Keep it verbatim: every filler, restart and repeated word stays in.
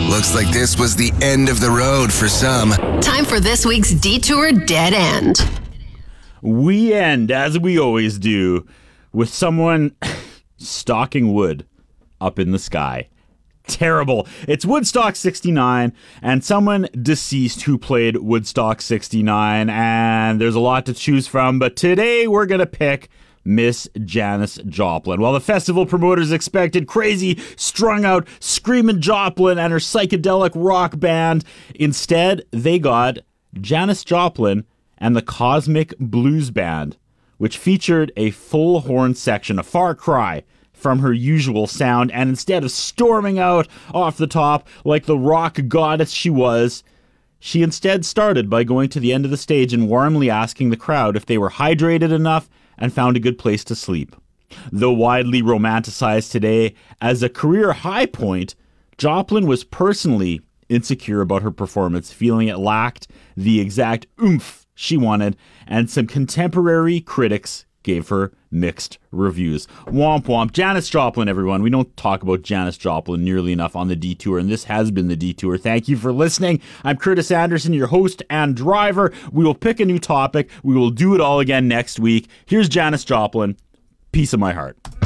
Looks like this was the end of the road for some. Time for this week's Detour Dead End. We end, as we always do, with someone stalking wood up in the sky. Terrible. It's Woodstock sixty-nine and someone deceased who played Woodstock sixty-nine, and there's a lot to choose from, but today we're going to pick Miss Janis Joplin. While the festival promoters expected crazy, strung-out, screaming Joplin and her psychedelic rock band, instead they got Janis Joplin and the Cosmic Blues Band, which featured a full horn section, a far cry from her usual sound, and instead of storming out off the top like the rock goddess she was, she instead started by going to the end of the stage and warmly asking the crowd if they were hydrated enough and found a good place to sleep. Though widely romanticized today as a career high point, Joplin was personally insecure about her performance, feeling it lacked the exact oomph she wanted, and some contemporary critics gave her mixed reviews. Womp womp. Janis Joplin, everyone. We don't talk about Janis Joplin nearly enough on the Detour, and this has been the Detour. Thank you for listening. I'm Curtis Anderson, your host and driver. We will pick a new topic. We will do it all again next week. Here's Janis Joplin. Piece of my heart.